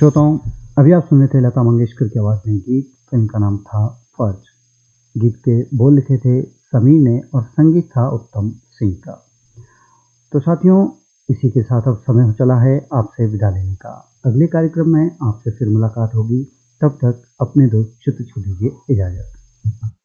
श्रोताओं, अभी आप सुन रहे थे लता मंगेशकर की आवाज़ में गीत। फिल्म का नाम था फर्ज। गीत के बोल लिखे थे समीर ने और संगीत था उत्तम सिंह का। तो साथियों, इसी के साथ अब समय हो चला है आपसे विदा लेने का। अगले कार्यक्रम में आपसे फिर मुलाकात होगी। तब तक अपने दोस्त चित्र छू दीजिए इजाज़त।